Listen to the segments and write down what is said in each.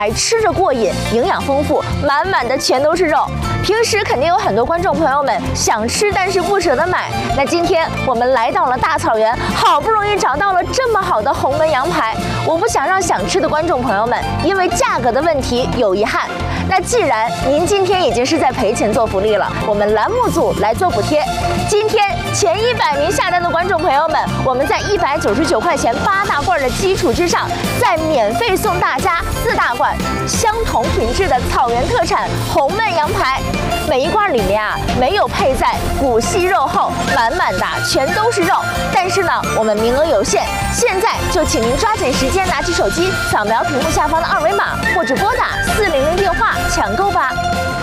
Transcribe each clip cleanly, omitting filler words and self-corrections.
吃着过瘾，营养丰富，满满的全都是肉。平时肯定有很多观众朋友们想吃，但是不舍得买。那今天我们来到了大草原，好不容易找到了这么好的红焖羊排，我不想让想吃的观众朋友们因为价格的问题有遗憾。那既然您今天已经是在赔钱做福利了，我们栏目组来做补贴。今天前100名下单的观众朋友们，我们在199块钱8大罐的基础之上，再免费送大家4大罐相同品质的草原特产红焖羊排。每一罐里面没有配菜，骨细肉厚，满满的全都是肉。但是呢，我们名额有限，现在就请您抓紧时间，拿起手机扫描屏幕下方的2维码，或者拨打400电话抢购吧。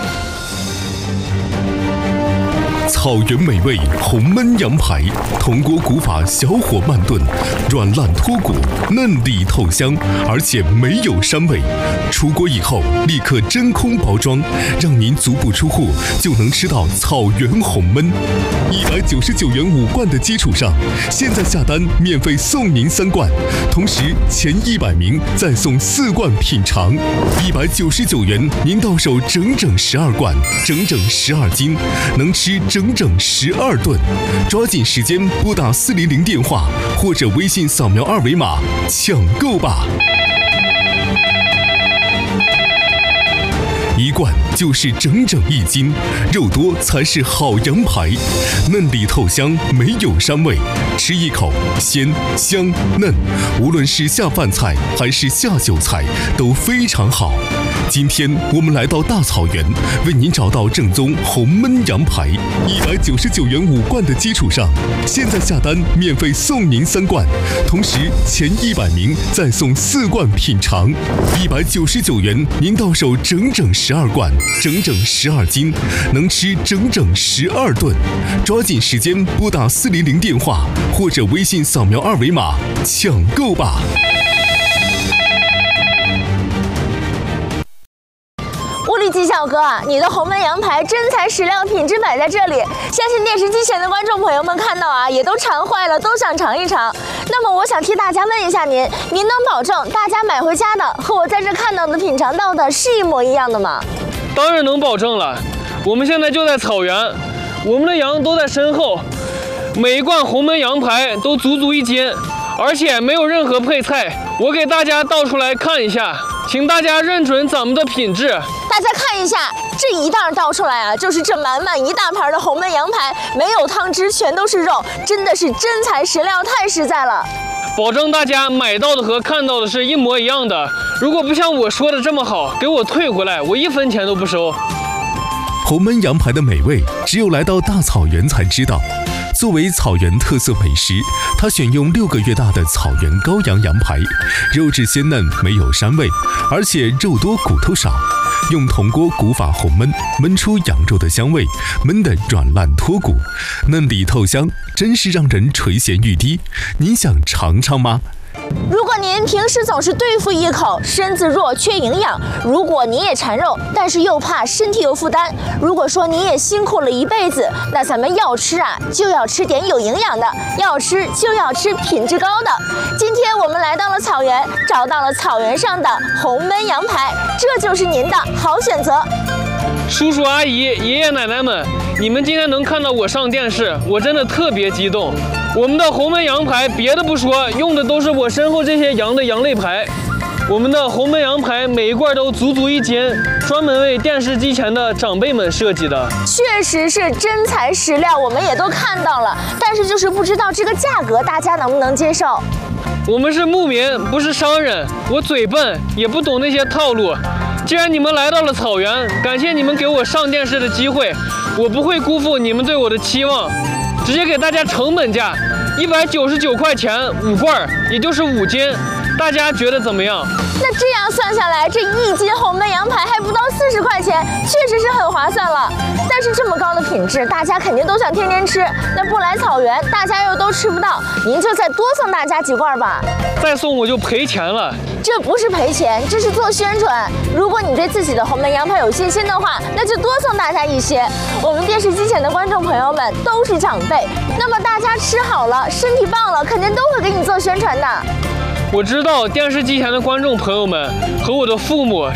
草原美味红焖羊排，铜锅古法小火慢炖，软烂脱骨，嫩里透香，而且没有膻味。出锅以后立刻真空包装，让您足不出户就能吃到草原红焖。199元5罐的基础上，现在下单免费送您3罐，同时前100名再送4罐品尝。199元您到手整整12罐，整整12斤，能吃整整12顿。抓紧时间拨打400电话，或者微信扫描2维码抢购吧。1罐就是整整1斤，肉多才是好羊排，嫩里透香，没有膻味，吃一口鲜香嫩，无论是下饭菜还是下酒菜都非常好。今天我们来到大草原，为您找到正宗红焖羊排。199元5罐的基础上，现在下单免费送您3罐，同时前100名再送4罐品尝。199元您到手整整12罐，整整12斤，能吃整整12顿。抓紧时间拨打400电话，或者微信扫描2维码抢购吧。 纪小哥，你的红焖羊排真材实料，品质摆在这里，相信电视机前的观众朋友们看到也都馋坏了，都想尝一尝。那么我想替大家问一下您能保证大家买回家的和我在这看到的品尝到的是一模一样的吗？ 当然能保证了，我们现在就在草原，我们的羊都在身后，每一罐红焖羊排都足1斤，而且没有任何配菜。我给大家倒出来看一下，请大家认准咱们的品质。 大家看一下，这一袋倒出来就是这满满1大盘的红焖羊排，没有汤汁，全都是肉，真的是真材实料，太实在了。 保证大家买到的和看到的是一模一样的。如果不像我说的这么好，给我退回来，我1分钱都不收。 红焖羊排的美味，只有来到大草原才知道。作为草原特色美食，它选用6个月大的草原羔羊羊排，肉质鲜嫩，没有膻味，而且肉多骨头少。用铜锅古法红焖，焖出羊肉的香味，焖得软烂脱骨，嫩里透香，真是让人垂涎欲滴。您想尝尝吗？ 如果您平时总是对付一口，身子弱缺营养；如果您也馋肉，但是又怕身体有负担；如果说您也辛苦了一辈子，那咱们要吃就要吃点有营养的，要吃就要吃品质高的。今天我们来到了草原，找到了草原上的红焖羊排，这就是您的好选择。 叔叔阿姨、爷爷奶奶们，你们今天能看到我上电视，我真的特别激动。我们的红焖羊排，别的不说，用的都是我身后这些羊的羊肋排。我们的红焖羊排每一罐都足1斤，专门为电视机前的长辈们设计的。 确实是真材实料，我们也都看到了，但是就是不知道这个价格大家能不能接受。 我们是牧民，不是商人，我嘴笨，也不懂那些套路。既然你们来到了草原，感谢你们给我上电视的机会，我不会辜负你们对我的期望，直接给大家成本价，199块钱5罐，也就是5斤，大家觉得怎么样？ 那这样算下来，这1斤红焖羊排还不到40块钱，确实是很划算了。但是这么高的品质，大家肯定都想天天吃，那不来草原，大家又都吃不到，您就再多送大家几罐吧。 再送我就赔钱了。 这不是赔钱，这是做宣传。如果你对自己的红焖羊排有信心的话，那就多送大家一些。我们电视机前的观众朋友们都是长辈，那么大家吃好了，身体棒了，肯定都会给你做宣传的。 我知道电视机前的观众朋友们和我的父母